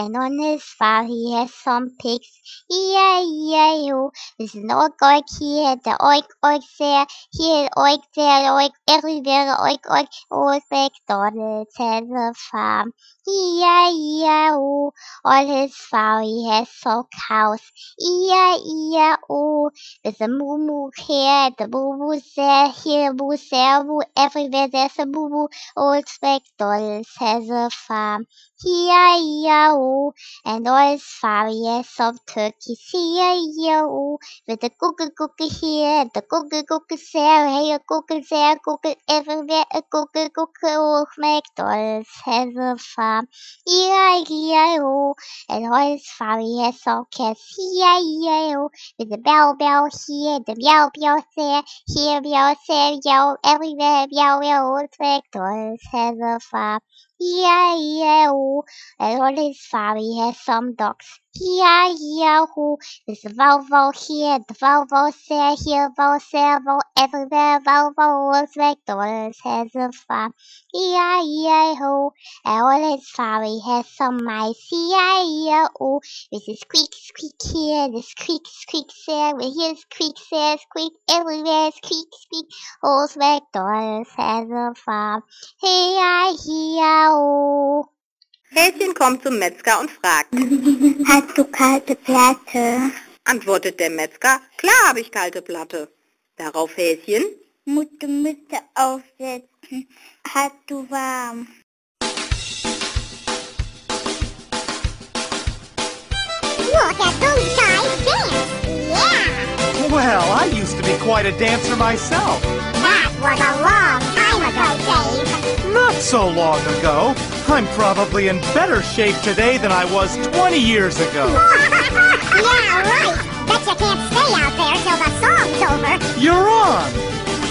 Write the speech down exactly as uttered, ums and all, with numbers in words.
And on his farm he has some pigs. E I E I O. There's an oink oink here, the oink oink there, here oink there, oink everywhere, oink oink. Old MacDonald has a farm. E I E I O. On his farm he has some cows. E I E I O. There's a moo moo here, the moo moo there, here moo there, moo everywhere. There's a moo moo. Old MacDonald has a farm. E I E I O. And all his farm he has some turkeys. E I E I O. With a google google here, the google google there, here google there, google everywhere, a google google. Old MacDonald has a farm. E I E I O. And all his farm he has some cats. E I E I O. With a bell bell here, the meow meow there, here meow there, meow everywhere, meow meow. Old MacDonald has a farm. E I E I O. And on his farm he has some dogs. E I E I O. There's a vow vow here, the vow vow there, here vow there, vow everywhere, vow vow. Old MacDonald has a farm. E I E I O. And on his farm he has some mice. E I E I O. With his squeak squeak here, the squeak squeak there, with his squeak there, squeak everywhere, squeak squeak. Old MacDonald has a farm. E I E I O. Häschen kommt zum Metzger und fragt: Hast du kalte Platte? Antwortet der Metzger: Klar habe ich kalte Platte. Darauf Häschen: Musst du Mütze aufsetzen. Hast du warm? Look at those guys dance! Yeah! Well, I used to be quite a dancer myself. That was a long time ago, Dave. Not so long ago. I'm probably in better shape today than I was twenty years ago. Yeah, right. Bet you can't stay out there till the song's over. You're